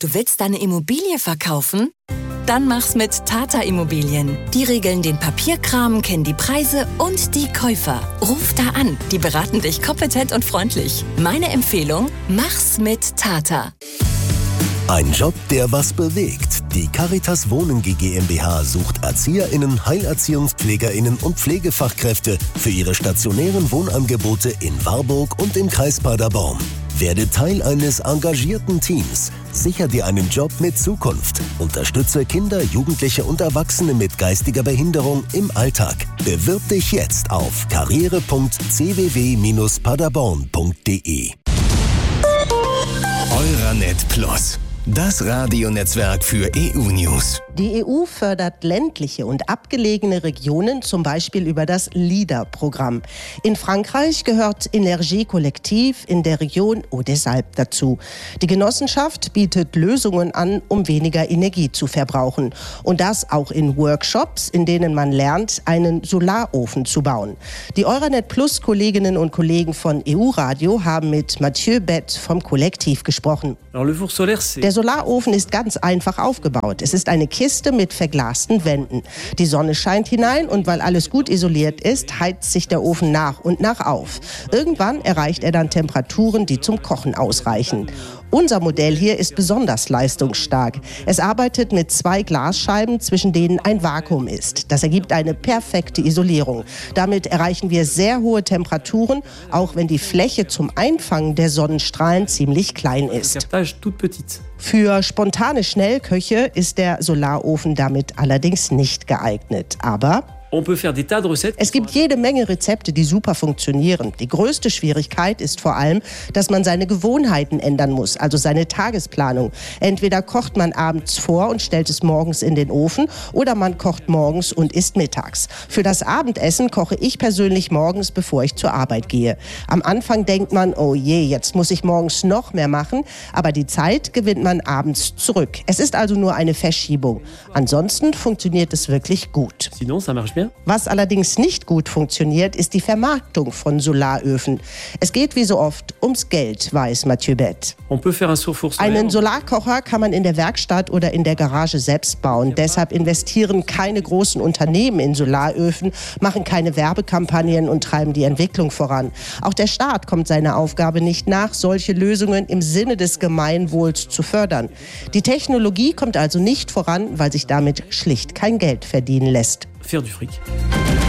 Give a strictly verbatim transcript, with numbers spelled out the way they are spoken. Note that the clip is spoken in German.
Du willst deine Immobilie verkaufen? Dann mach's mit Tata Immobilien. Die regeln den Papierkram, kennen die Preise und die Käufer. Ruf da an, die beraten dich kompetent und freundlich. Meine Empfehlung, mach's mit Tata. Ein Job, der was bewegt. Die Caritas Wohnen GmbH sucht ErzieherInnen, HeilerziehungspflegerInnen und Pflegefachkräfte für ihre stationären Wohnangebote in Warburg und im Kreis Paderborn. Werde Teil eines engagierten Teams. Sichere dir einen Job mit Zukunft. Unterstütze Kinder, Jugendliche und Erwachsene mit geistiger Behinderung im Alltag. Bewirb dich jetzt auf karriere punkt c w w bindestrich paderborn punkt d e. Euranet Plus, das Radionetzwerk für E U-News. Die E U fördert ländliche und abgelegene Regionen, zum Beispiel über das LEADER-Programm. In Frankreich gehört Énergie Collective in der Region Eau des Alpes dazu. Die Genossenschaft bietet Lösungen an, um weniger Energie zu verbrauchen. Und das auch in Workshops, in denen man lernt, einen Solarofen zu bauen. Die Euranet Plus-Kolleginnen und Kollegen von E U-Radio haben mit Mathieu Bett vom Kollektiv gesprochen. Der Solarofen ist ganz einfach aufgebaut. Es ist eine Kiste mit verglasten Wänden. Die Sonne scheint hinein und weil alles gut isoliert ist, heizt sich der Ofen nach und nach auf. Irgendwann erreicht er dann Temperaturen, die zum Kochen ausreichen. Unser Modell hier ist besonders leistungsstark. Es arbeitet mit zwei Glasscheiben, zwischen denen ein Vakuum ist. Das ergibt eine perfekte Isolierung. Damit erreichen wir sehr hohe Temperaturen, auch wenn die Fläche zum Einfangen der Sonnenstrahlen ziemlich klein ist. Für spontane Schnellköche ist der Solarofen damit allerdings nicht geeignet. Aber es gibt jede Menge Rezepte, die super funktionieren. Die größte Schwierigkeit ist vor allem, dass man seine Gewohnheiten ändern muss, also seine Tagesplanung. Entweder kocht man abends vor und stellt es morgens in den Ofen oder man kocht morgens und isst mittags. Für das Abendessen koche ich persönlich morgens, bevor ich zur Arbeit gehe. Am Anfang denkt man, oh je, jetzt muss ich morgens noch mehr machen, aber die Zeit gewinnt man abends zurück. Es ist also nur eine Verschiebung. Ansonsten funktioniert es wirklich gut. Was allerdings nicht gut funktioniert, ist die Vermarktung von Solaröfen. Es geht wie so oft ums Geld, weiß Mathieu Bett. Einen Solarkocher kann man in der Werkstatt oder in der Garage selbst bauen. Deshalb investieren keine großen Unternehmen in Solaröfen, machen keine Werbekampagnen und treiben die Entwicklung voran. Auch der Staat kommt seiner Aufgabe nicht nach, solche Lösungen im Sinne des Gemeinwohls zu fördern. Die Technologie kommt also nicht voran, weil sich damit schlicht kein Geld verdienen lässt. Faire du fric.